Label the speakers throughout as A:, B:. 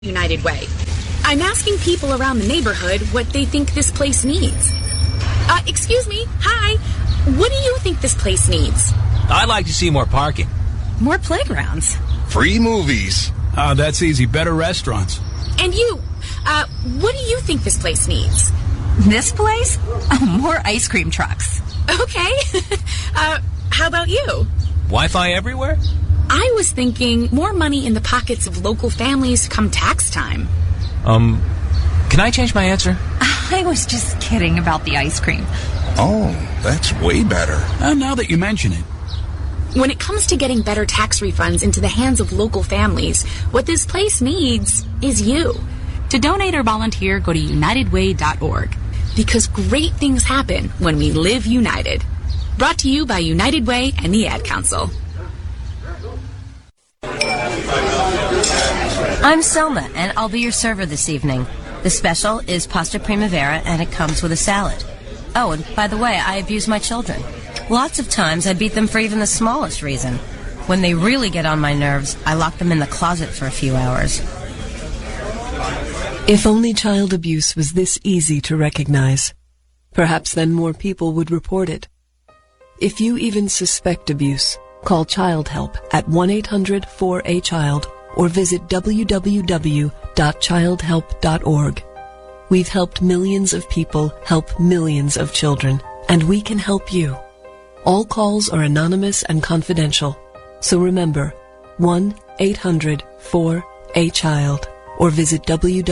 A: United Way. I'm asking people around the neighborhood what they think this place needs. Excuse me. Hi. What do you think this place needs?
B: I'd like to see more parking.
A: More playgrounds.
C: Free movies.
D: Oh, that's easy. Better restaurants.
A: And you, what do you think this place needs?
E: This place? Oh, more ice cream trucks.
A: Okay. How about you?
B: Wi-Fi everywhere?
A: I was thinking more money in the pockets of local families come tax time.
B: Can I change my answer?
E: I was just kidding about the ice cream.
C: Oh, that's way better.
D: Now that you mention it.
A: When it comes to getting better tax refunds into the hands of local families, what this place needs is you. To donate or volunteer, go to unitedway.org. Because great things happen when we live united. Brought to you by United Way and the Ad Council.
F: I'm Selma, and I'll be your server this evening. The special is pasta primavera, and it comes with a salad. Oh, and by the way, I abuse my children. Lots of times I beat them for even the smallest reason. When they really get on my nerves, I lock them in the closet for a few hours.
G: If only child abuse was this easy to recognize, perhaps then more people would report it. If you even suspect abuse, call Child Help at 1-800-4A-CHILD or visit www.childhelp.org. We've helped millions of people help millions of children, and we can help you. All calls are anonymous and confidential, so remember, 1-800-4A-CHILD or visit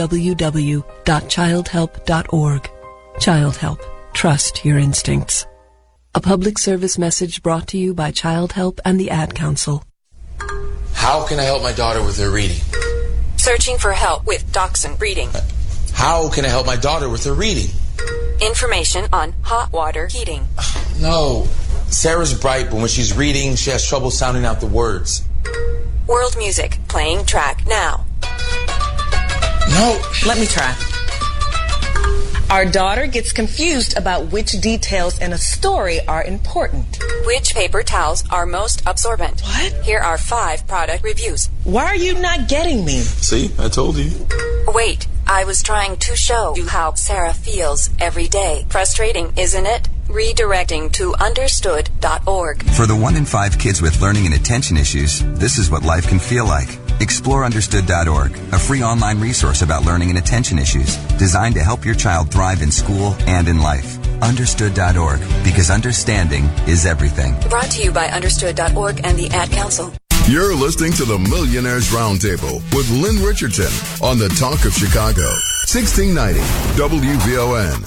G: www.childhelp.org. Child Help. Trust your instincts. A public service message brought to you by Child Help and the Ad Council.
H: How can I help my daughter with her reading?
I: Searching for help with Dachshund Reading.
H: How can I help my daughter with her reading?
I: Information on hot water heating.
H: No. Sarah's bright, but when she's reading, she has trouble sounding out the words.
I: World music, playing track now.
H: No.
J: Let me try. Our daughter gets confused about which details in a story are important.
I: Which paper towels are most absorbent?
J: What?
I: Here are 5 product reviews.
J: Why are you not getting me?
H: See, I told you.
I: Wait, I was trying to show you how Sarah feels every day. Frustrating, isn't it? Redirecting to understood.org.
K: For the 1 in 5 kids with learning and attention issues, this is what life can feel like. Explore understood.org, a free online resource about learning and attention issues, designed to help your child thrive in school and in life. Understood.org, because understanding is everything.
I: Brought to you by understood.org and the Ad Council.
C: You're listening to the Millionaires Roundtable with Lynn Richardson on the Talk of Chicago, 1690 WVON.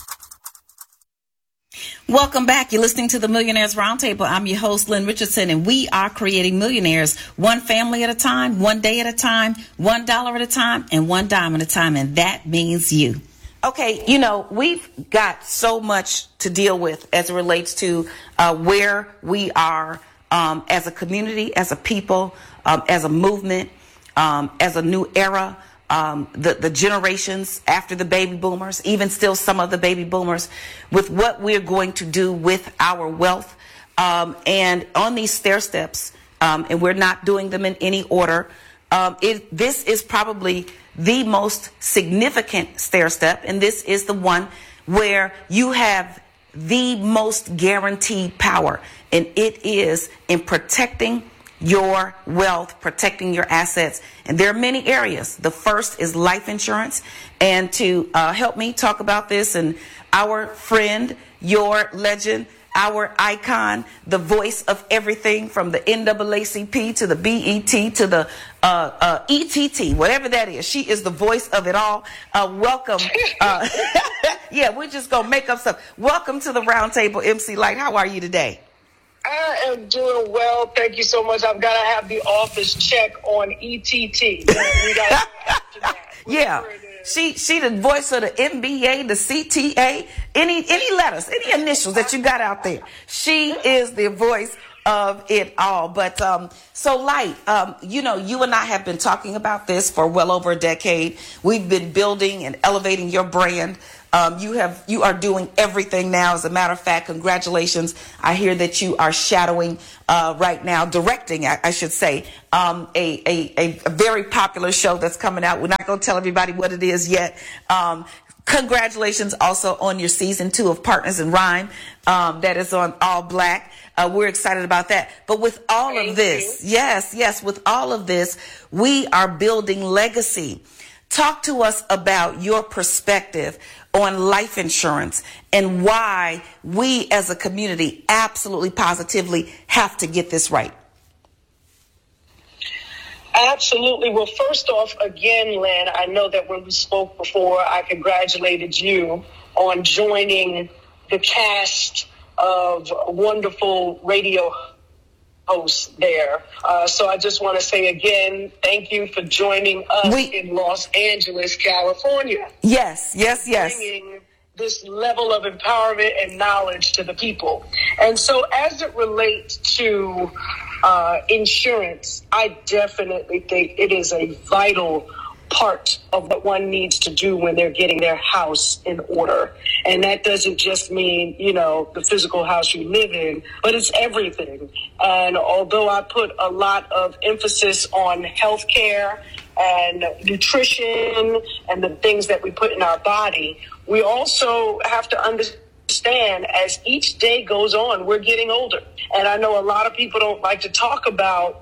J: Welcome back. You're listening to the Millionaires Roundtable. I'm your host, Lynn Richardson, and we are creating millionaires one family at a time, one day at a time, $1 at a time, and $1 at a time, and that means you. Okay, we've got so much to deal with as it relates to where we are as a community, as a people, as a movement, as a new era. The generations after the baby boomers, even still some of the baby boomers, with what we're going to do with our wealth. And on these stair steps, and we're not doing them in any order, this is probably the most significant stair step, and this is the one where you have the most guaranteed power, and it is in protecting your wealth, protecting your assets. And there are many areas. The first is life insurance. And to help me talk about this, and our friend, your legend, our icon, the voice of everything from the NAACP to the BET to the ETT, whatever that is. She is the voice of it all. Welcome. Yeah, we're just going to make up stuff. Welcome to the Roundtable, MC Light. How are you today?
L: I am doing well. Thank you so much. I've got to have the office check on ETT. We got
J: yeah. She the voice of the NBA, the CTA, any letters, any initials that you got out there. She is the voice of it all. But so Light, you and I have been talking about this for well over a decade. We've been building and elevating your brand You are doing everything now. As a matter of fact, congratulations. I hear that you are shadowing right now, directing, I should say, a very popular show that's coming out. We're not going to tell everybody what it is yet. Congratulations also on your season 2 of Partners in Rhyme. That is on All Black. We're excited about that. But with all of this, yes, with all of this, we are building legacy. Talk to us about your perspective on life insurance and why we as a community absolutely positively have to get this right.
L: Absolutely. Well, first off, again, Lynn, I know that when we spoke before, I congratulated you on joining the cast of wonderful radio hosts there. So I just want to say again, thank you for joining us in Los Angeles, California.
J: Yes.
L: Bringing this level of empowerment and knowledge to the people. And so as it relates to insurance, I definitely think it is a vital part of what one needs to do when they're getting their house in order. And that doesn't just mean, the physical house you live in, but it's everything. And although I put a lot of emphasis on healthcare and nutrition and the things that we put in our body, we also have to understand as each day goes on, we're getting older. And I know a lot of people don't like to talk about,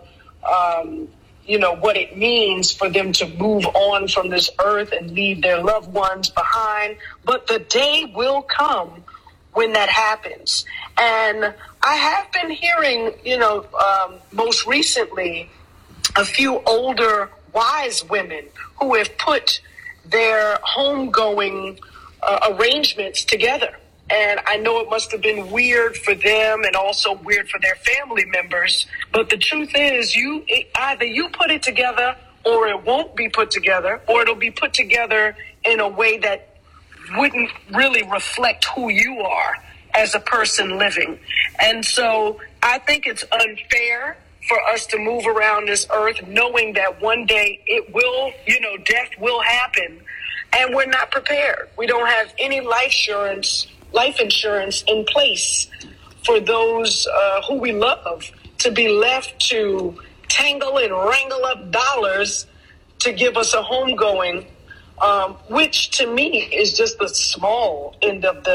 L: what it means for them to move on from this earth and leave their loved ones behind. But the day will come when that happens. And I have been hearing, most recently, a few older wise women who have put their homegoing arrangements together. And I know it must have been weird for them and also weird for their family members. But the truth is, either you put it together or it won't be put together, or it'll be put together in a way that wouldn't really reflect who you are as a person living. And so I think it's unfair for us to move around this earth knowing that one day it will, death will happen, and we're not prepared. We don't have any life insurance in place for those who we love to be left to tangle and wrangle up dollars to give us a homegoing, which to me is just the small end of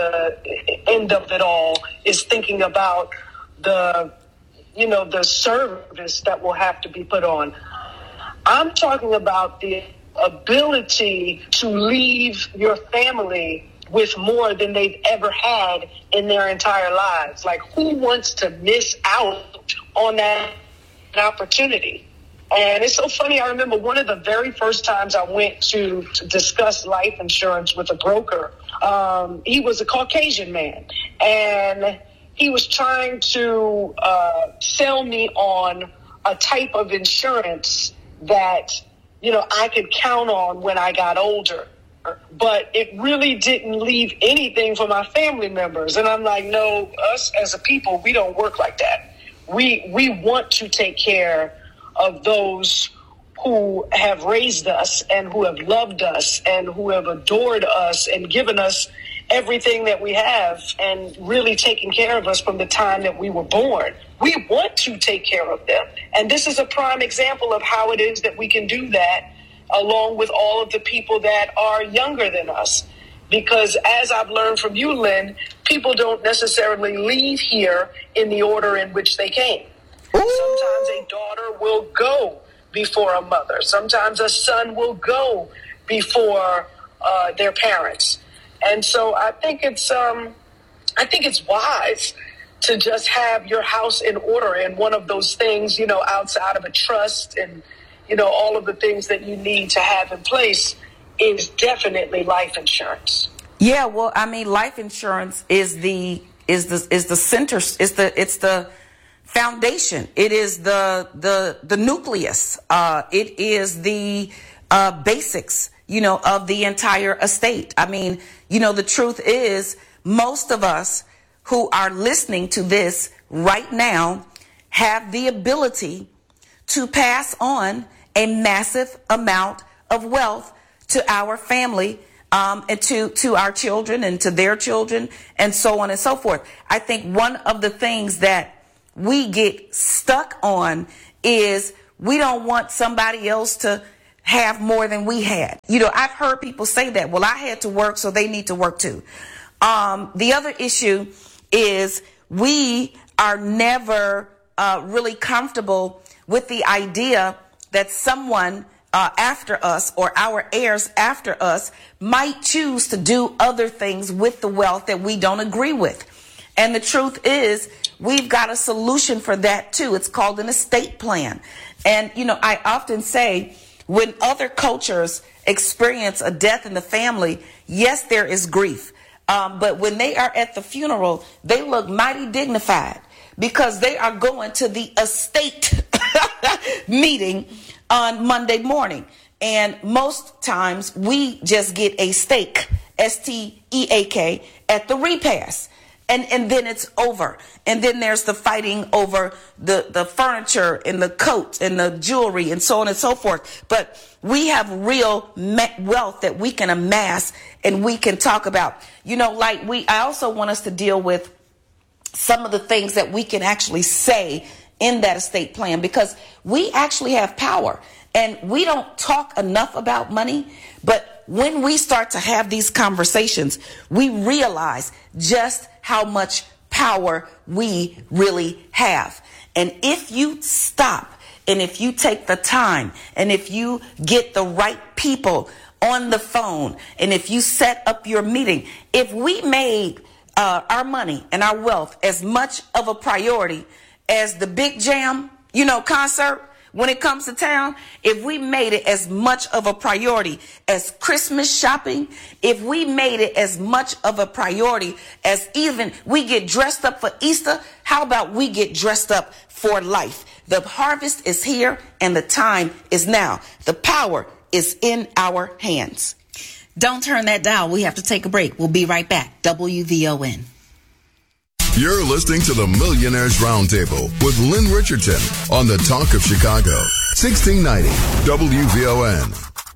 L: it all, is thinking about the service that will have to be put on. I'm talking about the ability to leave your family with more than they've ever had in their entire lives. Like, who wants to miss out on that opportunity? And it's so funny. I remember one of the very first times I went to discuss life insurance with a broker. He was a Caucasian man, and he was trying to sell me on a type of insurance that, I could count on when I got older. But it really didn't leave anything for my family members. And I'm like, no, us as a people, we don't work like that. We want to take care of those who have raised us and who have loved us and who have adored us and given us everything that we have and really taken care of us from the time that we were born. We want to take care of them. And this is a prime example of how it is that we can do that, along with all of the people that are younger than us. Because as I've learned from you, Lynn, people don't necessarily leave here in the order in which they came. Ooh. Sometimes a daughter will go before a mother. Sometimes a son will go before their parents. And so I think it's wise to just have your house in order. And one of those things, outside of a trust and all of the things that you need to have in place is definitely life insurance.
J: Yeah, well, I mean, life insurance is the center, it's the foundation. It is the nucleus. It is the basics, of the entire estate. I mean, the truth is, most of us who are listening to this right now have the ability to pass on a massive amount of wealth to our family and to our children and to their children and so on and so forth. I think one of the things that we get stuck on is we don't want somebody else to have more than we had. I've heard people say that, well, I had to work, so they need to work too. The other issue is we are never really comfortable with the idea that someone after us or our heirs after us might choose to do other things with the wealth that we don't agree with. And the truth is, we've got a solution for that too. It's called an estate plan. And, I often say, when other cultures experience a death in the family, yes, there is grief. But when they are at the funeral, they look mighty dignified because they are going to the estate meeting on Monday morning. And most times we just get a steak, S-T-E-A-K, at the repast. And then it's over. And then there's the fighting over the furniture and the coat and the jewelry and so on and so forth. But we have real wealth that we can amass and we can talk about. I also want us to deal with some of the things that we can actually say in that estate plan, because we actually have power. And we don't talk enough about money, but when we start to have these conversations, we realize just how much power we really have. And if you stop and if you take the time and if you get the right people on the phone and if you set up your meeting, if we made our money and our wealth as much of a priority as the Big Jam, concert, when it comes to town, if we made it as much of a priority as Christmas shopping, if we made it as much of a priority as even we get dressed up for Easter, how about we get dressed up for life? The harvest is here and the time is now. The power is in our hands. Don't turn that dial. We have to take a break. We'll be right back. WVON.
C: You're listening to the Millionaires Roundtable with Lynn Richardson on the Talk of Chicago. 1690 WVON.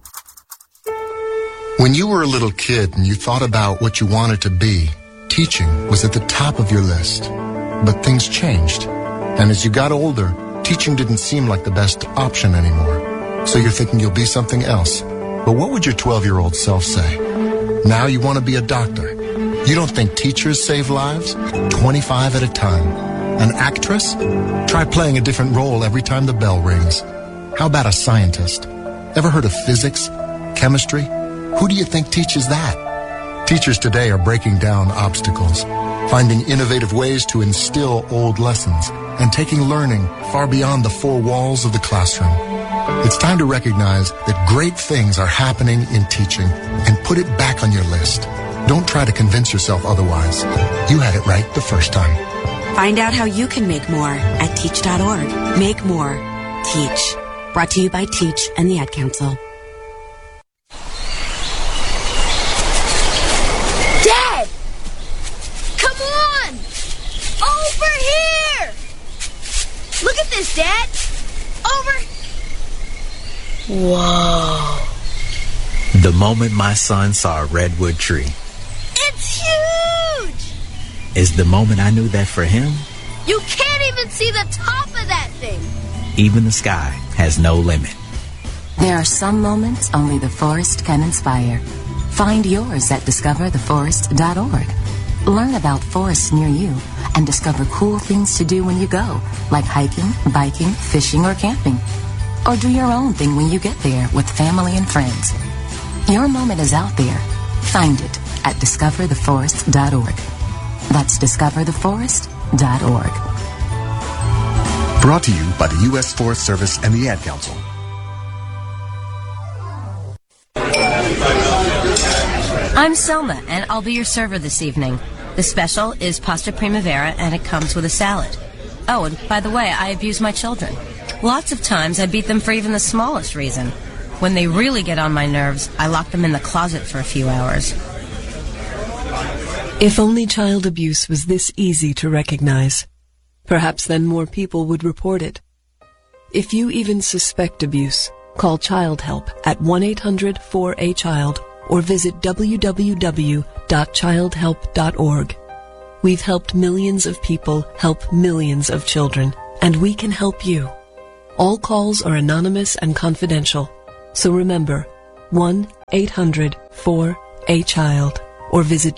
M: When you were a little kid and you thought about what you wanted to be, teaching was at the top of your list. But things changed. And as you got older, teaching didn't seem like the best option anymore. So you're thinking you'll be something else. But what would your 12-year-old self say? Now you want to be a doctor. You don't think teachers save lives? 25 at a time. An actress? Try playing a different role every time the bell rings. How about a scientist? Ever heard of physics? Chemistry? Who do you think teaches that? Teachers today are breaking down obstacles, finding innovative ways to instill old lessons, and taking learning far beyond the four walls of the classroom. It's time to recognize that great things are happening in teaching and put it back on your list. Don't try to convince yourself otherwise. You had it right the first time.
N: Find out how you can make more at teach.org. Make more. Teach. Brought to you by Teach and the Ad Council.
O: Dad! Come on! Over here! Look at this, Dad! Over!
B: Whoa. The moment my son saw a redwood tree.
O: It's huge!
B: Is the moment I knew that for him,
O: you can't even see the top of that thing.
B: even the sky has no limit.
P: There are some moments only the forest can inspire. Find yours at discovertheforest.org. Learn about forests near you and discover cool things to do when you go, like hiking, biking, fishing, or camping. Or do your own thing when you get there with family and friends. Your moment is out there. Find it at discovertheforest.org. That's discovertheforest.org.
Q: Brought to you by the U.S. Forest Service and the Ad Council.
F: I'm Selma, and I'll be your server this evening. The special is pasta primavera, and it comes with a salad. Oh, and by the way, I abuse my children. Lots of times I beat them for even the smallest reason. When they really get on my nerves, I lock them in the closet for a few hours.
G: If only child abuse was this easy to recognize, perhaps then more people would report it. If you even suspect abuse, call Child Help at 1-800-4A-CHILD or visit www.childhelp.org. We've helped millions of people help millions of children, and we can help you. All calls are anonymous and confidential, so remember, 1-800-4-A-CHILD, or visit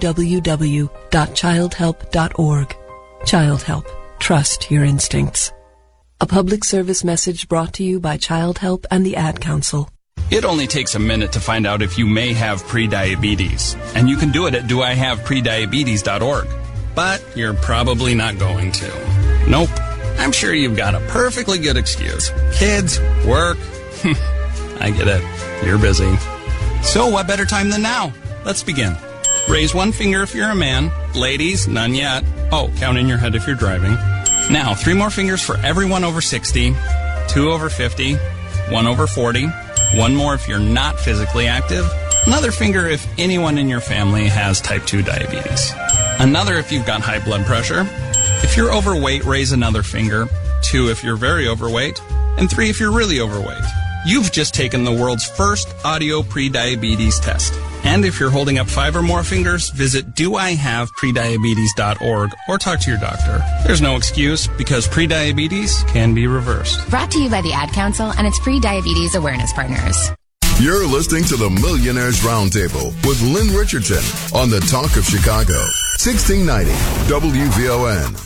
G: www.childhelp.org. Child Help. Trust your instincts. A public service message brought to you by Child Help and the Ad Council.
D: It only takes a minute to find out if you may have prediabetes, and you can do it at doihaveprediabetes.org. But you're probably not going to. Nope. I'm sure you've got a perfectly good excuse. Kids, work. I get it. You're busy. So what better time than now? Let's begin. Raise one finger if you're a man. Ladies, none yet. Oh, count in your head if you're driving. Now, 3 more fingers for everyone over 60, 2 over 50, 1 over 40, 1 more if you're not physically active, another finger if anyone in your family has type 2 diabetes, another if you've got high blood pressure. If you're overweight, raise another finger, 2 if you're very overweight, and 3 if you're really overweight. You've just taken the world's first audio prediabetes test. And if you're holding up 5 or more fingers, visit doihaveprediabetes.org or talk to your doctor. There's no excuse because prediabetes can be reversed.
R: Brought to you by the Ad Council and its pre-diabetes awareness partners.
C: You're listening to the Millionaires Roundtable with Lynn Richardson on the Talk of Chicago, 1690 WVON.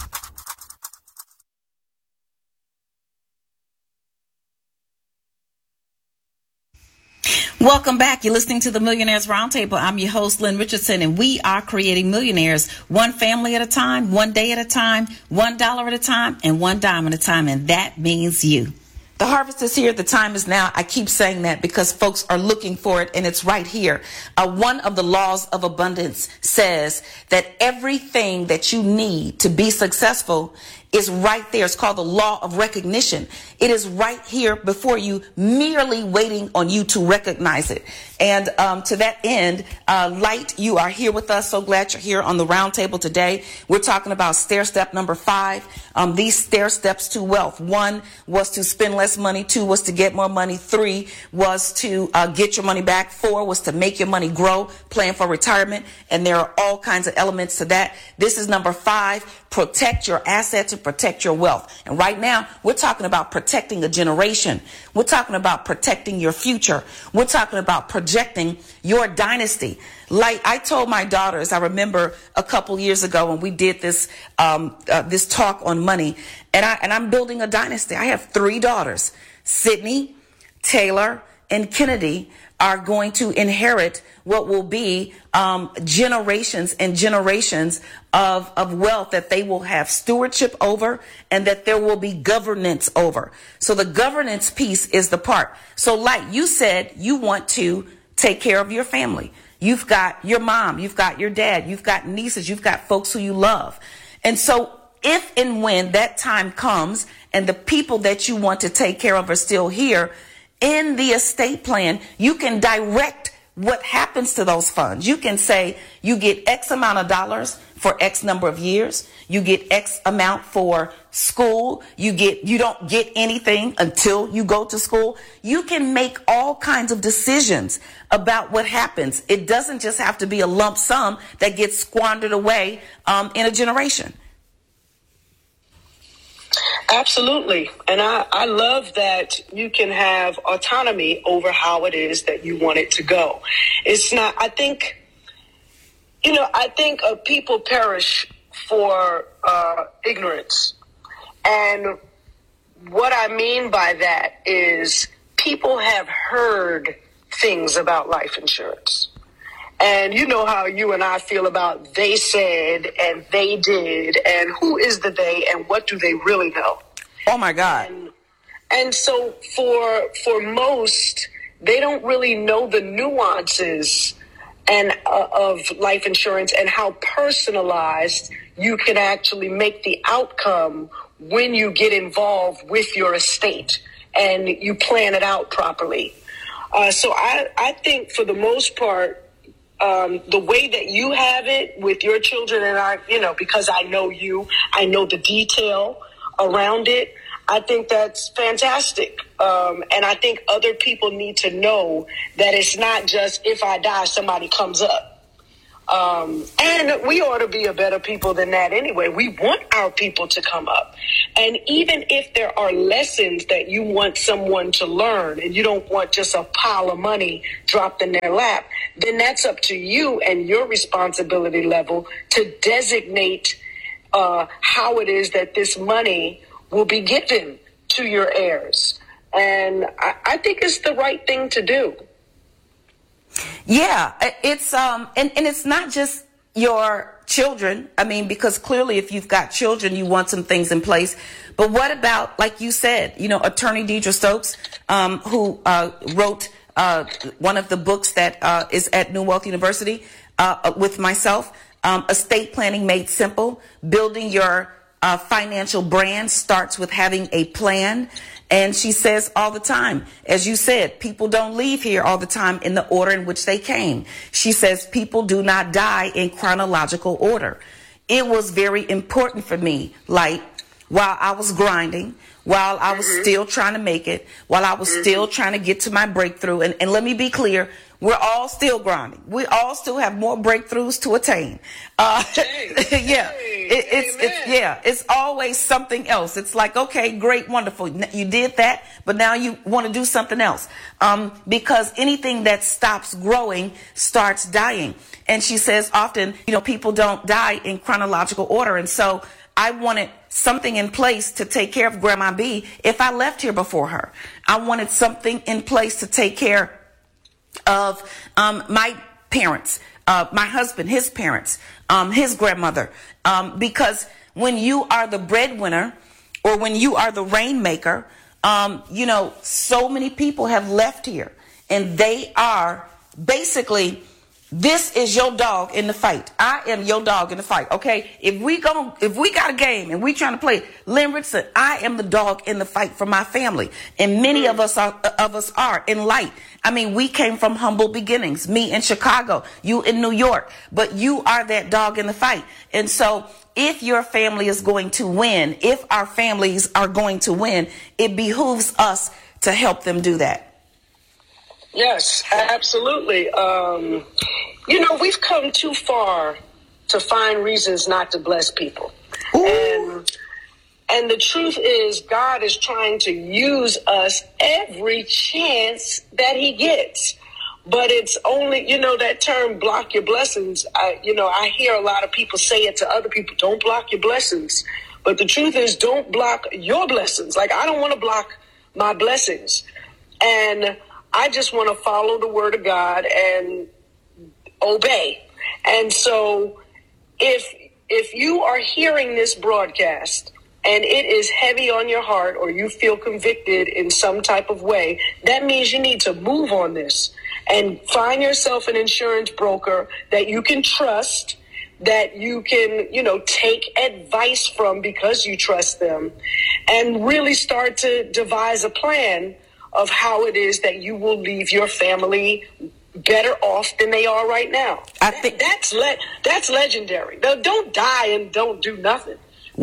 J: Welcome back. You're listening to the Millionaires Roundtable. I'm your host, Lynn Richardson, and we are creating millionaires one family at a time, one day at a time, $1 at a time, and $1 at a time, and that means you. The harvest is here. The time is now. I keep saying that because folks are looking for it, and it's right here. One of the laws of abundance says that everything that you need to be successful is right there. It's called the law of recognition. It is right here before you, merely waiting on you to recognize it. And to that end, Light, you are here with us. So glad you're here on the roundtable today. We're talking about stair step number 5. These stair steps to wealth. 1 was to spend less money. 2 was to get more money. 3 was to get your money back. 4 was to make your money grow, plan for retirement. And there are all kinds of elements to that. This is number 5. Protect your assets and protect your wealth. And right now, we're talking about protecting a generation. We're talking about protecting your future. We're talking about projecting your dynasty. Like I told my daughters, I remember a couple years ago when we did this this talk on money, and I'm building a dynasty. I have 3 daughters. Sydney, Taylor, and Kennedy are going to inherit what will be generations and generations of wealth that they will have stewardship over and that there will be governance over. So the governance piece is the part. So like you said, you want to take care of your family. You've got your mom, you've got your dad, you've got nieces, you've got folks who you love. And so if and when that time comes and the people that you want to take care of are still here, in the estate plan, you can direct what happens to those funds. You can say you get X amount of dollars for X number of years. You get X amount for school. You don't get anything until you go to school. You can make all kinds of decisions about what happens. It doesn't just have to be a lump sum that gets squandered away in a generation.
L: Absolutely. And I love that you can have autonomy over how it is that you want it to go. It's not, I think people perish for ignorance. And what I mean by that is people have heard things about life insurance. And you know how you and I feel about they said and they did and who is the they and what do they really know?
J: Oh, my God.
L: And so for most, they don't really know the nuances and of life insurance and how personalized you can actually make the outcome when you get involved with your estate and you plan it out properly. So I think for the most part, the way that you have it with your children and I, because I know you, I know the detail around it. I think that's fantastic. And I think other people need to know that it's not just if I die, somebody comes up. And we ought to be a better people than that anyway. We want our people to come up. And even if there are lessons that you want someone to learn and you don't want just a pile of money dropped in their lap, then that's up to you and your responsibility level to designate how it is that this money will be given to your heirs. And I think it's the right thing to do.
J: Yeah, it's and it's not just your children. I mean, because clearly if you've got children, you want some things in place. But what about, like you said, Attorney Deidre Stokes, who wrote one of the books that is at New Wealth University with myself, Estate Planning Made Simple. Building your financial brand starts with having a plan. And she says all the time, as you said, people don't leave here all the time in the order in which they came. She says people do not die in chronological order. It was very important for me, like while I was grinding, while I was still trying to make it, while I was still trying to get to my breakthrough. And let me be clear, we're all still grinding. We all still have more breakthroughs to attain. It's always something else. It's like, okay, great, wonderful. You did that, but now you want to do something else. Because anything that stops growing starts dying. And she says often, people don't die in chronological order. And so I wanted something in place to take care of Grandma B if I left here before her. I wanted something in place to take care of my parents, my husband, his parents, his grandmother. Because when you are the breadwinner or when you are the rainmaker, so many people have left here and they are basically, this is your dog in the fight. I am your dog in the fight. Okay. If we got a game and we trying to play, Lynn Richardson, I am the dog in the fight for my family. And many of us are in light. I mean, we came from humble beginnings, me in Chicago, you in New York, but you are that dog in the fight. And so if your family is going to win, if our families are going to win, it behooves us to help them do that.
L: Yes, absolutely. We've come too far to find reasons not to bless people. And the truth is, God is trying to use us every chance that he gets. But it's only, that term, block your blessings. I hear a lot of people say it to other people, don't block your blessings. But the truth is, don't block your blessings. Like, I don't want to block my blessings. And I just want to follow the word of God and obey. And so if you are hearing this broadcast and it is heavy on your heart or you feel convicted in some type of way, that means you need to move on this and find yourself an insurance broker that you can trust, that you can, take advice from because you trust them, and really start to devise a plan of how it is that you will leave your family better off than they are right now. I think that's legendary. Don't die and don't do nothing.
J: Woo!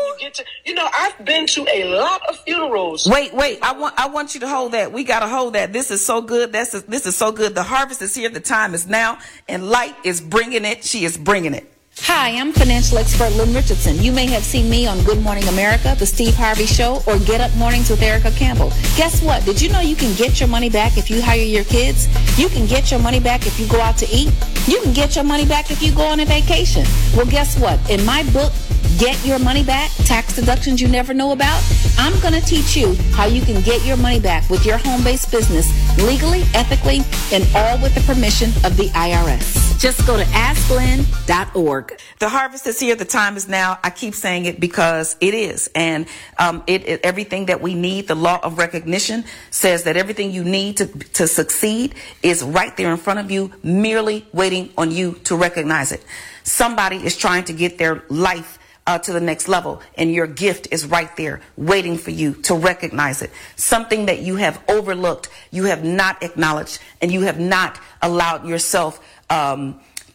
L: I've been to a lot of funerals.
J: Wait. I want you to hold that. We got to hold that. This is so good. This is so good. The harvest is here. The time is now. And Light is bringing it. She is bringing it.
S: Hi, I'm financial expert Lynn Richardson. You may have seen me on Good Morning America, The Steve Harvey Show, or Get Up Mornings with Erica Campbell. Guess what? Did you know you can get your money back if you hire your kids? You can get your money back if you go out to eat. You can get your money back if you go on a vacation. Well, guess what? In my book, Get Your Money Back, Tax Deductions You Never Know About, I'm going to teach you how you can get your money back with your home-based business legally, ethically, and all with the permission of the IRS. Just go to AskLynn.org.
J: The harvest is here. The time is now. I keep saying it because it is. And everything that we need, the law of recognition says that everything you need to succeed is right there in front of you, merely waiting on you to recognize it. Somebody is trying to get their life to the next level, and your gift is right there waiting for you to recognize it. Something that you have overlooked, you have not acknowledged, and you have not allowed yourself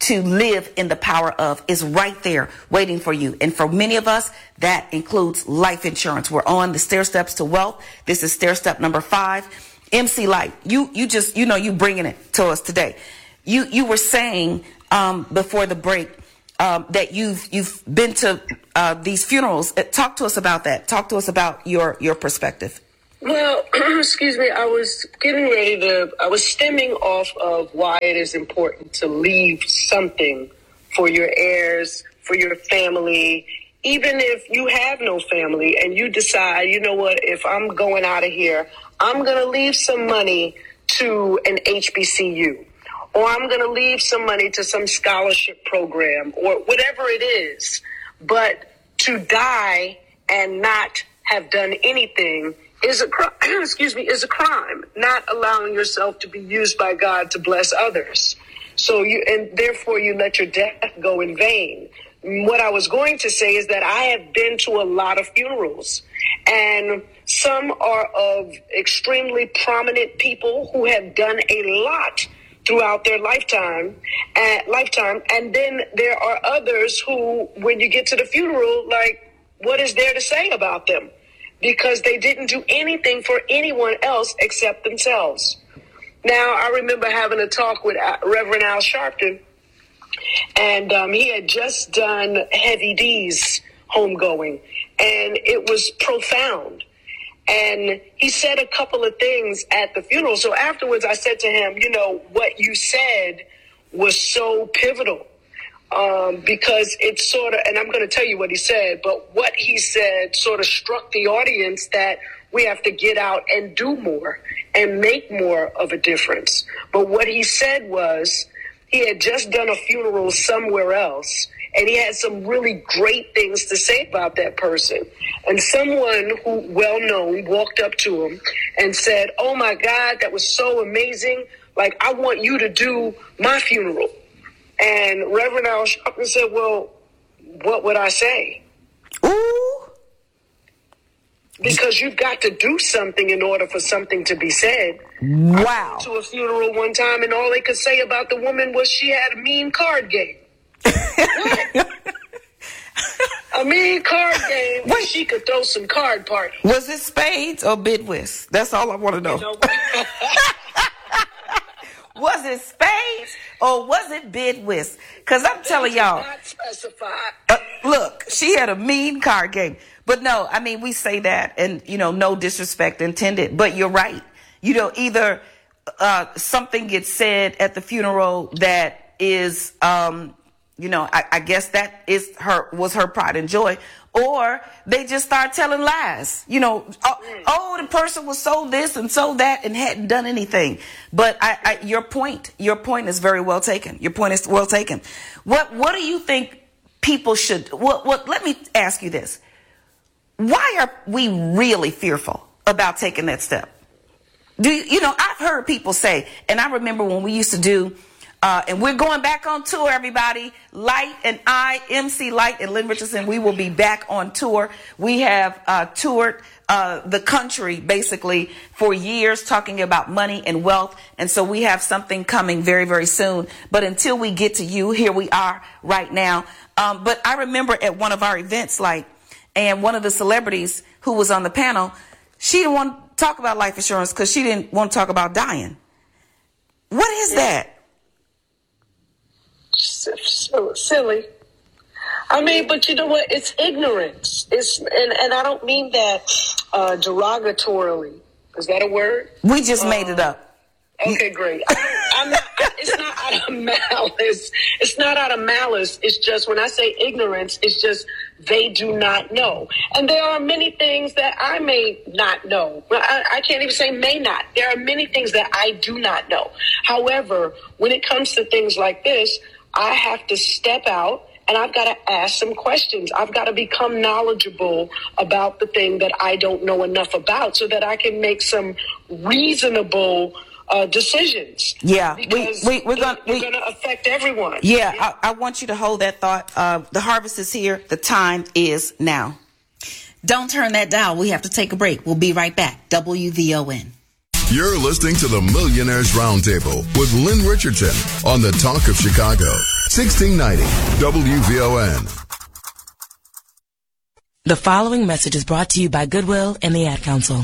J: to live in the power of is right there waiting for you. And for many of us, that includes life insurance. We're on the stair steps to wealth. This is stair step number 5. MC Light, you bringing it to us today. You were saying before the break that you've been to these funerals. Talk to us about that. Talk to us about your perspective.
L: Well, excuse me, I was stemming off of why it is important to leave something for your heirs, for your family, even if you have no family and you decide, you know what, if I'm going out of here, I'm going to leave some money to an HBCU, or I'm going to leave some money to some scholarship program, or whatever it is. But to die and not have done anything is a crime. Not allowing yourself to be used by God to bless others. Therefore you let your death go in vain. What I was going to say is that I have been to a lot of funerals, and some are of extremely prominent people who have done a lot throughout their lifetime. And then there are others who, when you get to the funeral, like, what is there to say about them? Because they didn't do anything for anyone else except themselves. Now, I remember having a talk with Reverend Al Sharpton, and he had just done Heavy D's homegoing, and it was profound. And he said a couple of things at the funeral. So afterwards, I said to him, what you said was so pivotal, because it's sort of, and I'm going to tell you what he said, but what he said sort of struck the audience that we have to get out and do more and make more of a difference. But what he said was, he had just done a funeral somewhere else, and he had some really great things to say about that person. And someone who, well-known, walked up to him and said, "Oh my God, that was so amazing. Like, I want you to do my funeral." And Reverend Al Sharpton said, "Well, what would I say?"
J: Ooh.
L: Because you've got to do something in order for something to be said.
J: Wow.
L: I went to a funeral one time, and all they could say about the woman was she had a mean card game. A mean card game where she could throw some card parties.
J: Was it spades or bid whist? That's all I want to know. Was it spades or was it bid whist? Because I'm telling y'all.
L: Not specified.
J: Look, she had a mean card game. But no, I mean, we say that, and, no disrespect intended. But you're right. Either something gets said at the funeral that is, I guess that was her pride and joy, or they just start telling lies. The person was so this and so that and hadn't done anything. But your point is very well taken. Your point is well taken. What do you think people should? Let me ask you this. Why are we really fearful about taking that step? I've heard people say, and I remember when we used to do, and we're going back on tour, everybody. Light and MC Light and Lynn Richardson, we will be back on tour. We have toured the country basically for years talking about money and wealth. And so we have something coming very, very soon. But until we get to you, here we are right now. But I remember at one of our events, and one of the celebrities who was on the panel, she didn't want to talk about life insurance because she didn't want to talk about dying. What is that?
L: Silly. I mean, but you know what? It's ignorance. And I don't mean that derogatorily. Is that a word?
J: We just made it up.
L: Okay, great. It's not out of malice. It's not out of malice. It's just, when I say ignorance, it's just they do not know. And there are many things that I may not know. I can't even say may not. There are many things that I do not know. However, when it comes to things like this, I have to step out and I've got to ask some questions. I've got to become knowledgeable about the thing that I don't know enough about so that I can make some reasonable decisions.
J: Yeah,
L: because we're going to affect everyone.
J: Yeah, I want you to hold that thought. The harvest is here. The time is now.
S: Don't turn that dial. We have to take a break. We'll be right back. WVON.
C: You're listening to the Millionaires Roundtable with Lynn Richardson on the Talk of Chicago, 1690 WVON.
T: The following message is brought to you by Goodwill and the Ad Council.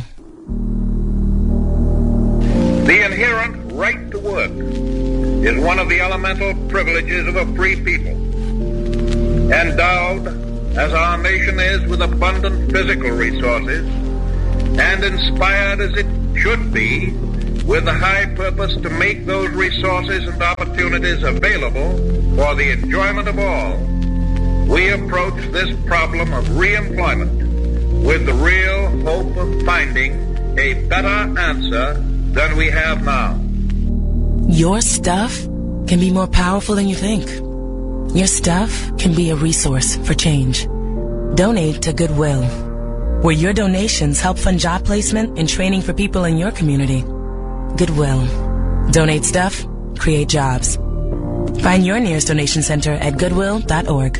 U: The inherent right to work is one of the elemental privileges of a free people. Endowed, as our nation is, with abundant physical resources, and inspired as it should be with the high purpose to make those resources and opportunities available for the enjoyment of all, we approach this problem of re-employment with the real hope of finding a better answer than we have now.
T: Your stuff can be more powerful than you think. Your stuff can be a resource for change. Donate to Goodwill, where your donations help fund job placement and training for people in your community. Goodwill. Donate stuff, create jobs. Find your nearest donation center at goodwill.org.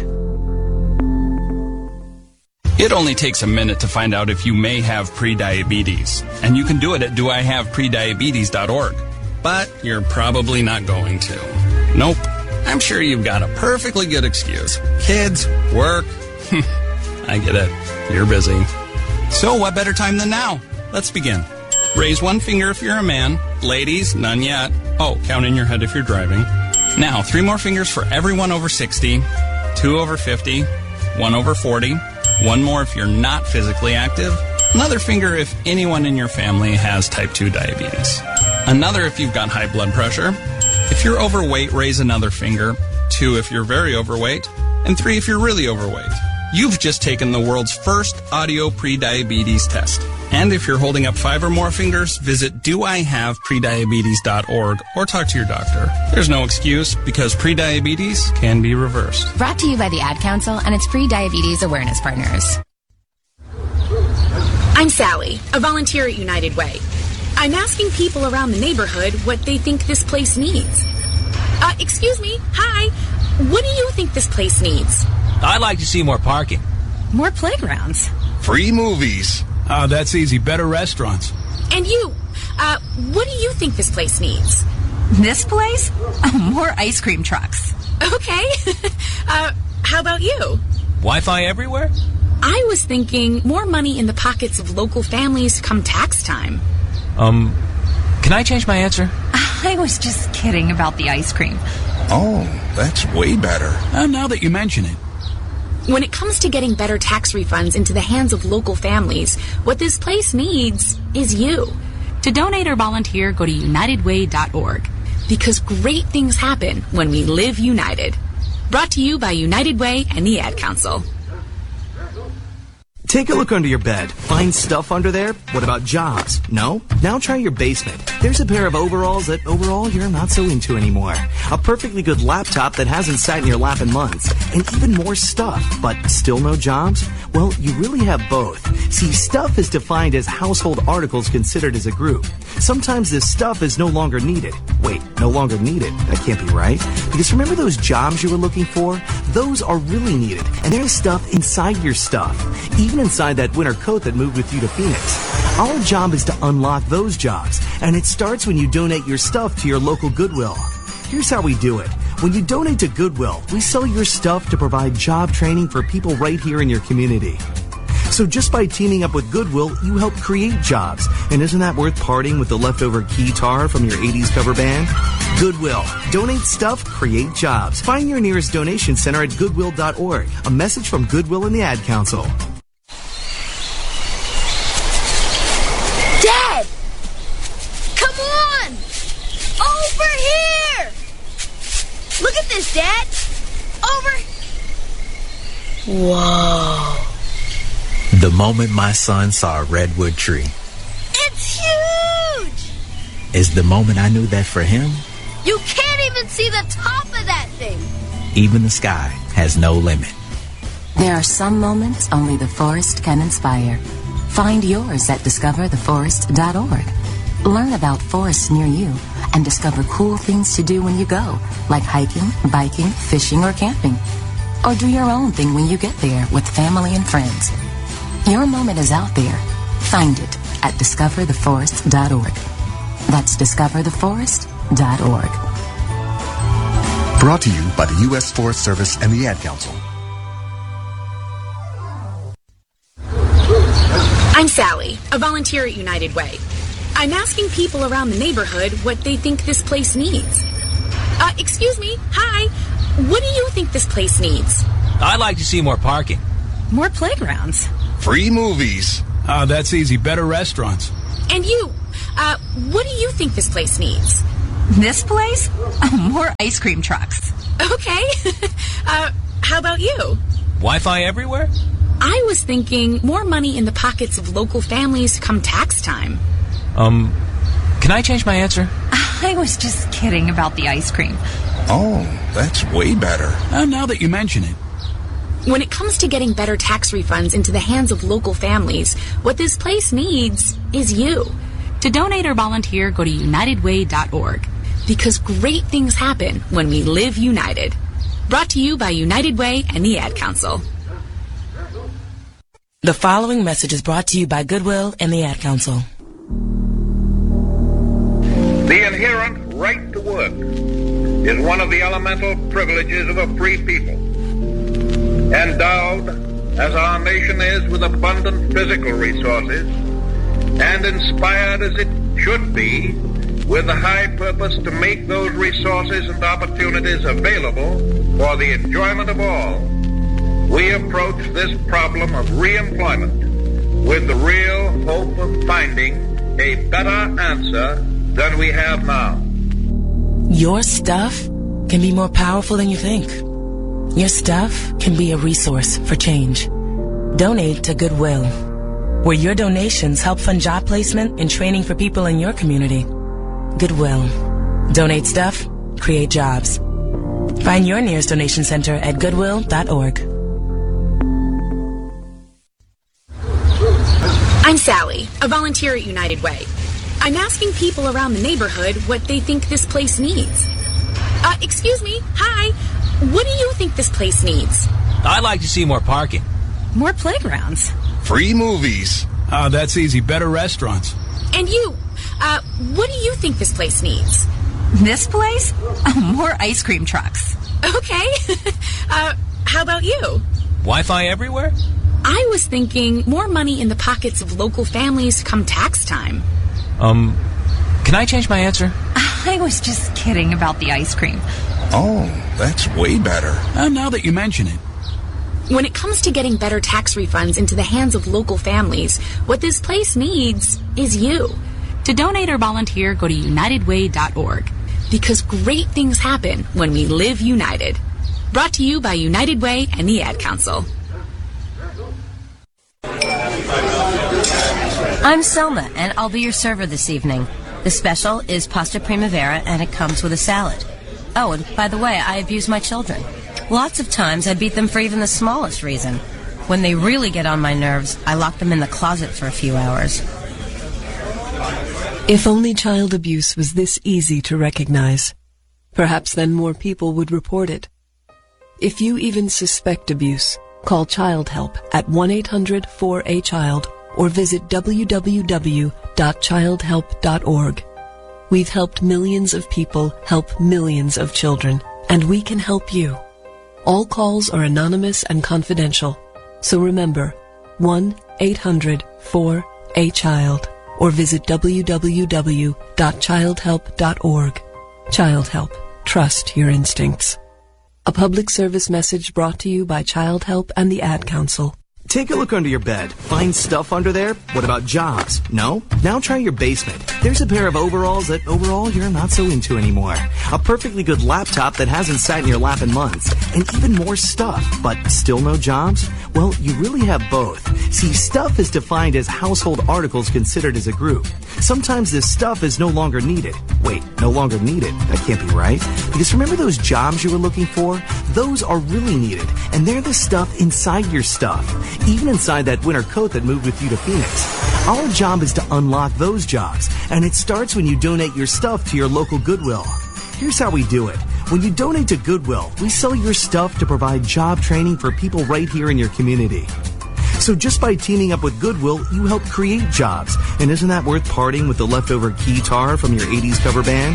D: It only takes a minute to find out if you may have prediabetes, and you can do it at doihaveprediabetes.org. But you're probably not going to. Nope. I'm sure you've got a perfectly good excuse. Kids, work. I get it. You're busy. So what better time than now? Let's begin. Raise one finger if you're a man. Ladies, none yet. Oh, count in your head if you're driving. Now, 3 more fingers for everyone over 60, 2 over 50, 1 over 40, 1 more if you're not physically active, another finger if anyone in your family has type 2 diabetes, another if you've got high blood pressure. If you're overweight, raise another finger, 2 if you're very overweight, and 3 if you're really overweight. You've just taken the world's first audio prediabetes test. And if you're holding up 5 or more fingers, visit doihaveprediabetes.org or talk to your doctor. There's no excuse because prediabetes can be reversed.
R: Brought to you by the Ad Council and its pre-diabetes awareness partners.
A: I'm Sally, a volunteer at United Way. I'm asking people around the neighborhood what they think this place needs. Excuse me, hi. What do you think this place needs?
B: I'd like to see more parking.
E: More playgrounds.
V: Free movies.
W: Oh, that's easy. Better restaurants.
A: And you, what do you think this place needs?
E: This place? Oh, more ice cream trucks.
A: Okay. How about you?
B: Wi-Fi everywhere?
A: I was thinking more money in the pockets of local families come tax time.
B: Can I change my answer?
E: I was just kidding about the ice cream.
V: Oh, that's way better.
W: Now that you mention it.
A: When it comes to getting better tax refunds into the hands of local families, what this place needs is you. To donate or volunteer, go to unitedway.org. Because great things happen when we live united. Brought to you by United Way and the Ad Council.
X: Take a look under your bed. Find stuff under there? What about jobs? No? Now try your basement. There's a pair of overalls that overall you're not so into anymore. A perfectly good laptop that hasn't sat in your lap in months. And even more stuff, but still no jobs? Well, you really have both. See, stuff is defined as household articles considered as a group. Sometimes this stuff is no longer needed. Wait, no longer needed? That can't be right. Because remember those jobs you were looking for? Those are really needed. And there's stuff inside your stuff. Even inside that winter coat that moved with you to Phoenix. Our job is to unlock those jobs, and it starts when you donate your stuff to your local Goodwill. Here's how we do it. When you donate to Goodwill, we sell your stuff to provide job training for people right here in your community. So just by teaming up with Goodwill, you help create jobs. And isn't that worth parting with the leftover guitar from your 80s cover band? Goodwill. Donate stuff, create jobs. Find your nearest donation center at goodwill.org. A message from Goodwill and the Ad Council.
O: Dad! Come on! Over here! Look at this, Dad! Over...
B: Whoa. The moment my son saw a redwood tree
O: It's huge!
B: is the moment I knew that for him,
O: You can't even see the top of that thing!
B: even the sky has no limit.
P: There are some moments only the forest can inspire. Find yours at discovertheforest.org. Learn about forests near you and discover cool things to do when you go, like hiking, biking, fishing, or camping. Or do your own thing when you get there with family and friends. Your moment is out there. Find it at discovertheforest.org. That's discovertheforest.org.
Q: Brought to you by the U.S. Forest Service and the Ad Council.
A: I'm Sally, a volunteer at United Way. I'm asking people around the neighborhood what they think this place needs. Excuse me, hi. What do you think this place needs?
B: I'd like to see more parking.
E: More playgrounds.
V: Free movies.
W: That's easy. Better restaurants.
A: And you, what do you think this place needs?
E: This place? Oh, more ice cream trucks.
A: Okay. How about you?
B: Wi-Fi everywhere?
A: I was thinking more money in the pockets of local families come tax time.
B: Can I change my answer?
E: I was just kidding about the ice cream.
V: Oh, that's way better.
W: Now that you mention it.
A: When it comes to getting better tax refunds into the hands of local families, what this place needs is you. To donate or volunteer, go to unitedway.org. Because great things happen when we live united. Brought to you by United Way and the Ad Council.
T: The following message is brought to you by Goodwill and the Ad Council.
U: The inherent right to work is one of the elemental privileges of a free people. Endowed, as our nation is, with abundant physical resources, and inspired as it should be with the high purpose to make those resources and opportunities available for the enjoyment of all, we approach this problem of reemployment with the real hope of finding a better answer than we have now.
T: Your stuff can be more powerful than you think. Your stuff can be a resource for change. Donate to Goodwill, where your donations help fund job placement and training for people in your community. Goodwill. Donate stuff, create jobs. Find your nearest donation center at goodwill.org.
A: I'm Sally, a volunteer at United Way. I'm asking people around the neighborhood what they think this place needs. Excuse me, hi. What do you think this place needs?
B: I'd like to see more parking.
E: More playgrounds.
V: Free movies.
W: That's easy. Better restaurants.
A: And you, what do you think this place needs?
E: This place? Oh, more ice cream trucks.
A: Okay. How about you?
B: Wi-Fi everywhere?
A: I was thinking more money in the pockets of local families come tax time.
B: Can I change my answer?
E: I was just kidding about the ice cream.
V: Oh, that's way better.
W: Now that you mention it.
A: When it comes to getting better tax refunds into the hands of local families, what this place needs is you. To donate or volunteer, go to unitedway.org. Because great things happen when we live united. Brought to you by United Way and the Ad Council.
F: I'm Selma, and I'll be your server this evening. The special is pasta primavera, and it comes with a salad. Oh, and by the way, I abuse my children. Lots of times I beat them for even the smallest reason. When they really get on my nerves, I lock them in the closet for a few hours.
G: If only child abuse was this easy to recognize, perhaps then more people would report it. If you even suspect abuse, call Child Help at 1-800-4A-CHILD or visit www.childhelp.org. We've helped millions of people help millions of children, and we can help you. All calls are anonymous and confidential, so remember 1-800-4A-CHILD or visit www.childhelp.org. Child Help. Trust your instincts. A public service message brought to you by Child Help and the Ad Council.
X: Take a look under your bed. Find stuff under there? What about jobs? No? Now try your basement. There's a pair of overalls that overall you're not so into anymore. A perfectly good laptop that hasn't sat in your lap in months. And even more stuff. But still no jobs? Well, you really have both. See, stuff is defined as household articles considered as a group. Sometimes this stuff is no longer needed. Wait, no longer needed? That can't be right. Because remember those jobs you were looking for? Those are really needed. And they're the stuff inside your stuff. Even inside that winter coat that moved with you to Phoenix. Our job is to unlock those jobs, and it starts when you donate your stuff to your local Goodwill. Here's how we do it. When you donate to Goodwill, we sell your stuff to provide job training for people right here in your community. So just by teaming up with Goodwill, you help create jobs. And isn't that worth parting with the leftover keytar from your 80s cover band?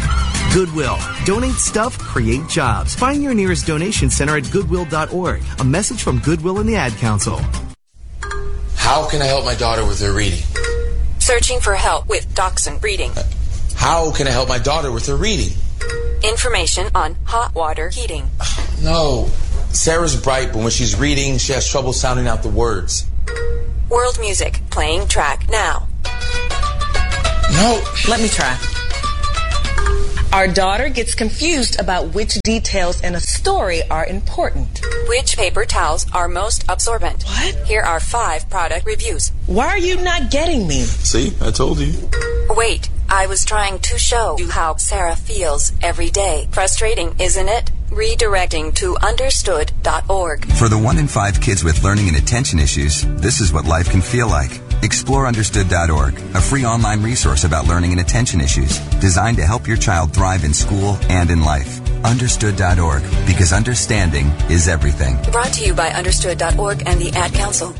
X: Goodwill. Donate stuff, create jobs. Find your nearest donation center at goodwill.org. A message from Goodwill and the Ad Council.
H: How can I help my daughter with her reading?
I: Searching for help with Dachshund breeding.
H: How can I help my daughter with her reading?
I: Information on hot water heating.
H: No. Sarah's bright, but when she's reading, she has trouble sounding out the words.
I: World music, playing track now.
H: No.
K: Let me try. Our daughter gets confused about which details in a story are important.
I: Which paper towels are most absorbent?
K: What?
I: Here are 5 product reviews.
K: Why are you not getting me?
H: See, I told you.
I: Wait, I was trying to show you how Sarah feels every day. Frustrating, isn't it? Redirecting to understood.org.
M: For the 1 in 5 kids with learning and attention issues, this is what life can feel like. Explore understood.org, a free online resource about learning and attention issues, designed to help your child thrive in school and in life. Understood.org, because understanding is everything.
I: Brought to you by understood.org and the Ad Council.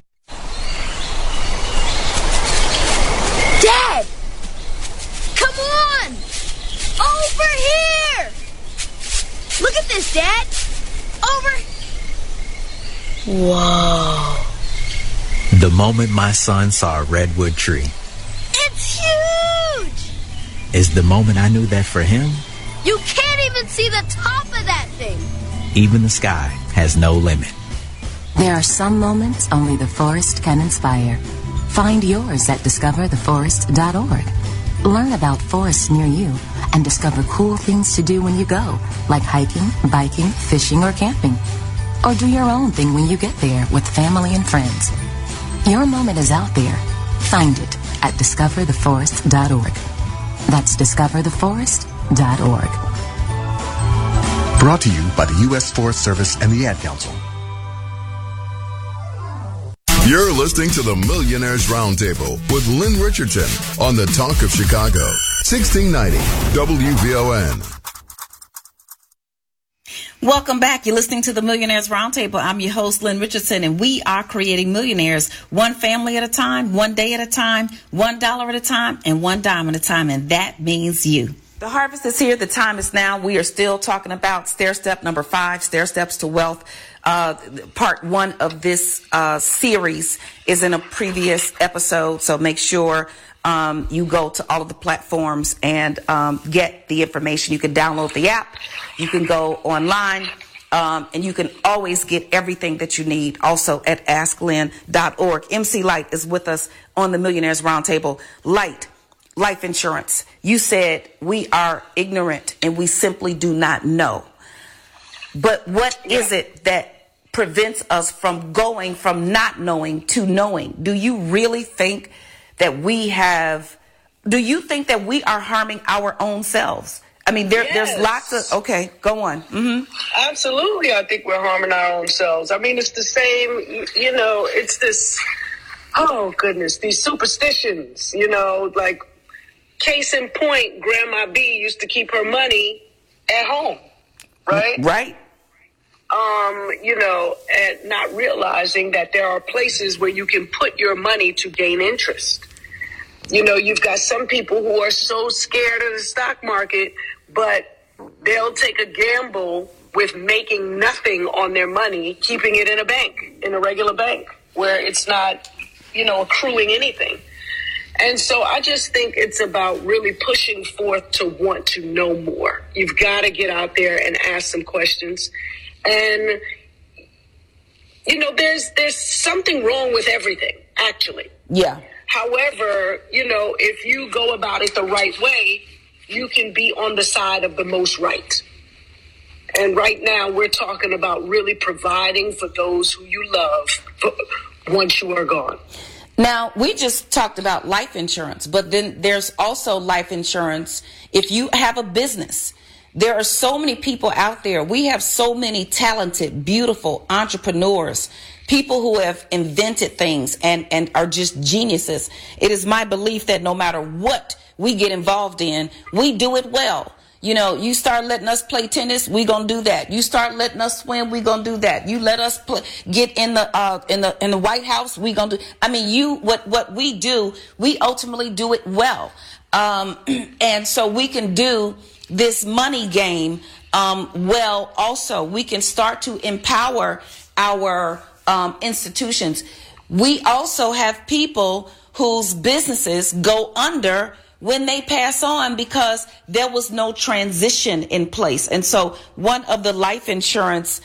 O: Dad! Come on! Over here! Look at this, Dad! Over!
B: Whoa. The moment my son saw a redwood tree
O: It's huge!
B: is the moment I knew that for him,
O: You can't even see the top of that thing!
B: even the sky has no limit.
P: There are some moments only the forest can inspire. Find yours at discovertheforest.org. Learn about forests near you and discover cool things to do when you go, like hiking, biking, fishing, or camping. Or do your own thing when you get there with family and friends. Your moment is out there. Find it at discovertheforest.org. That's discovertheforest.org.
Q: Brought to you by the U.S. Forest Service and the Ad Council.
C: You're listening to the Millionaires Roundtable with Lynn Richardson on the Talk of Chicago, 1690 WVON.
J: Welcome back. You're listening to the Millionaires Roundtable. I'm your host, Lynn Richardson, and we are creating millionaires one family at a time, one day at a time, $1 at a time, and $1 at a time, and that means you. The harvest is here. The time is now. We are still talking about stair step number 5, stair steps to wealth. Part 1 of this series is in a previous episode, so make sure you go to all of the platforms and get the information. You can download the app. You can go online, and you can always get everything that you need also at asklynn.org. MC Light is with us on the Millionaires Roundtable. Light, life insurance. You said we are ignorant and we simply do not know. But what is it that prevents us from going from not knowing to knowing? Do you really think that we are harming our own selves? I mean, there's lots of, okay, go on. Mm-hmm.
L: Absolutely. I think we're harming our own selves. I mean, it's the same, it's this, oh goodness, these superstitions, like case in point, Grandma B used to keep her money at home, right?
J: Right.
L: And not realizing that there are places where you can put your money to gain interest. You've got some people who are so scared of the stock market, but they'll take a gamble with making nothing on their money, keeping it in a bank, in a regular bank, where it's not, accruing anything. And so I just think it's about really pushing forth to want to know more. You've got to get out there and ask some questions. And, there's something wrong with everything, actually.
J: Yeah.
L: However, if you go about it the right way, you can be on the side of the most right. And right now we're talking about really providing for those who you love once you are gone.
J: Now, we just talked about life insurance, but then there's also life insurance if you have a business. There are so many people out there. We have so many talented, beautiful entrepreneurs, people who have invented things and are just geniuses. It is my belief that no matter what we get involved in, we do it well. You start letting us play tennis, we gonna do that. You start letting us swim, we gonna do that. You let us get in the White House, we gonna do. I mean, what we do, we ultimately do it well. And so we can do this money game well. Also, we can start to empower our institutions. We also have people whose businesses go under when they pass on because there was no transition in place. And so one of the life insurance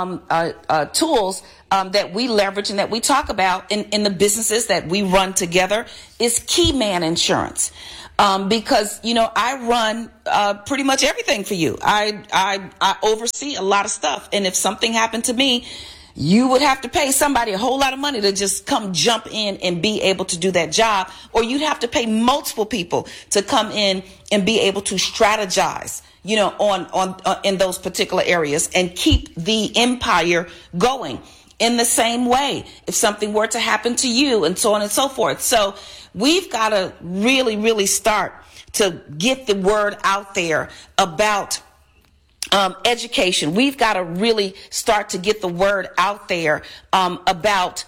J: tools that we leverage and that we talk about in the businesses that we run together is Key Man Insurance. Because, you know, I run pretty much everything for you. I oversee a lot of stuff. And if something happened to me, you would have to pay somebody a whole lot of money to just come jump in and be able to do that job. Or you'd have to pay multiple people to come in and be able to strategize, you know, on in those particular areas and keep the empire going. In the same way, if something were to happen to you and so on and so forth. So we've got to really, really start to get the word out there about education. We've got to really start to get the word out there about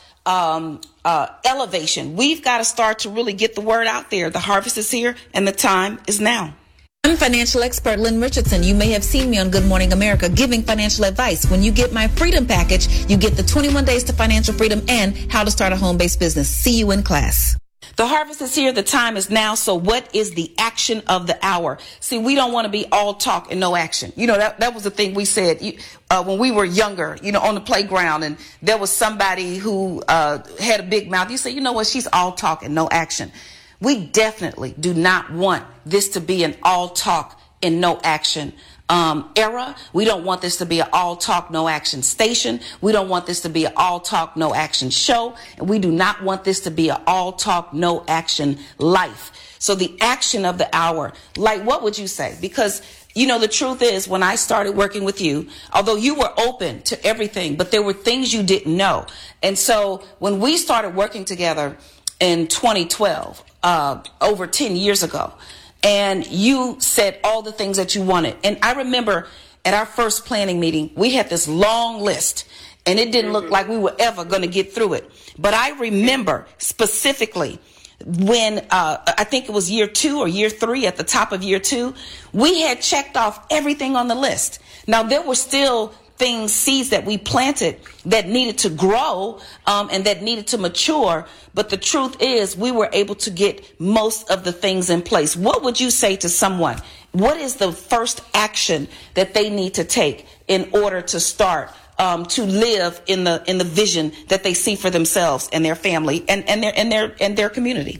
J: elevation. We've got to start to really get the word out there. The harvest is here and the time is now.
D: I'm financial expert Lynn Richardson. You may have seen me on Good Morning America giving financial advice. When you get my freedom package, you get the 21 days to financial freedom and how to start a home-based business. See you in class.
J: The harvest is here. The time is now. So what is the action of the hour? See, we don't want to be all talk and no action. You know, that was the thing we said when we were younger, you know, on the playground, and there was somebody who had a big mouth. You say, you know what, she's all talk and no action. We definitely do not want this to be an all talk and no action era. We don't want this to be an all talk, no action station. We don't want this to be an all talk, no action show. And we do not want this to be an all talk, no action life. So the action of the hour, like what would you say? Because, you know, the truth is when I started working with you, although you were open to everything, but there were things you didn't know. And so when we started working together in 2012, over 10 years ago, and you said all the things that you wanted. And I remember at our first planning meeting, we had this long list, and it didn't look like we were ever going to get through it. But I remember specifically when I think it was year 2 or year 3, at the top of year 2, we had checked off everything on the list. Now, there were still seeds that we planted that needed to grow and that needed to mature. But the truth is we were able to get most of the things in place. What would you say to someone? What is the first action that they need to take in order to start to live in the vision that they see for themselves and their family and their community?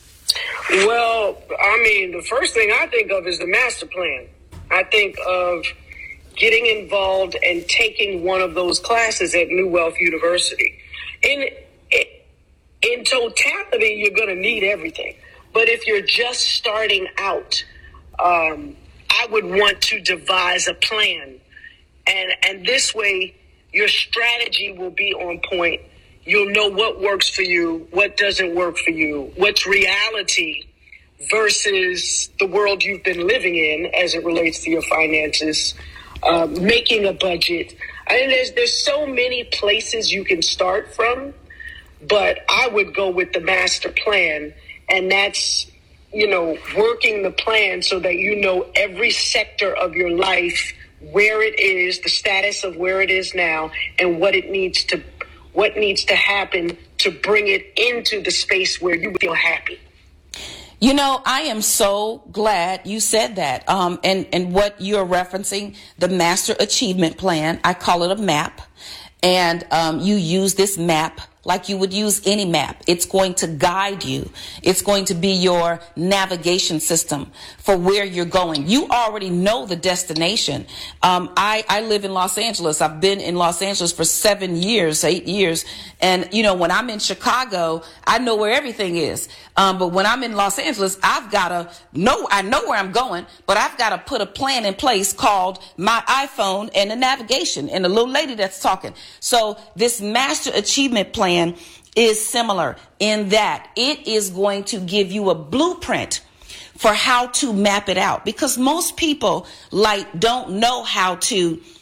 L: Well, I mean, the first thing I think of is the master plan. I think of getting involved and taking one of those classes at New Wealth University. In totality, you're going to need everything. But if you're just starting out, I would want to devise a plan. And this way, your strategy will be on point. You'll know what works for you, what doesn't work for you, what's reality versus the world you've been living in as it relates to your finances. Making a budget. I mean, there's so many places you can start from, but I would go with the master plan, and that's, you know, working the plan so that you know every sector of your life, where it is, the status of where it is now, and what needs to happen to bring it into the space where you feel happy.
J: You know, I am so glad you said that. And what you're referencing, the Master Achievement Plan, I call it a map. And you use this map like you would use any map. It's going to guide you. It's going to be your navigation system for where you're going. You already know the destination. I live in Los Angeles. I've been in Los Angeles for 8 years. And, you know, when I'm in Chicago, I know where everything is. But when I'm in Los Angeles, I've got to know, I know where I'm going, but I've got to put a plan in place called my iPhone and the navigation and the little lady that's talking. So this Master Achievement Plan is similar in that it is going to give you a blueprint for how to map it out, because most people don't know how to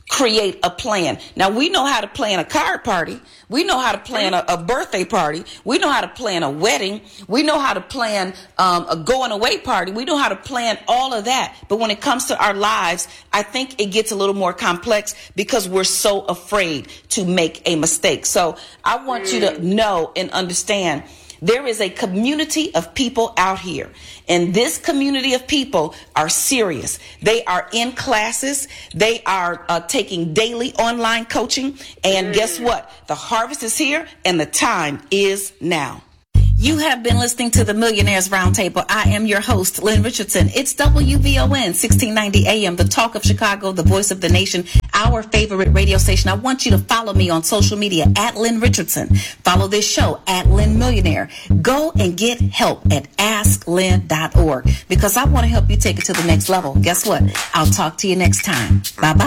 J: create a plan. Now, we know how to plan a card party. We know how to plan a birthday party. We know how to plan a wedding. We know how to plan a going away party. We know how to plan all of that. But when it comes to our lives, I think it gets a little more complex because we're so afraid to make a mistake. So I want you to know and understand there is a community of people out here, and this community of people are serious. They are in classes. They are taking daily online coaching. And guess what? The harvest is here, and the time is now. You have been listening to the Millionaires Roundtable. I am your host, Lynn Richardson. It's WVON 1690 AM, the talk of Chicago, the voice of the nation, our favorite radio station. I want you to follow me on social media at Lynn Richardson. Follow this show at Lynn Millionaire. Go and get help at AskLynn.org because I want to help you take it to the next level. Guess what? I'll talk to you next time. Bye-bye.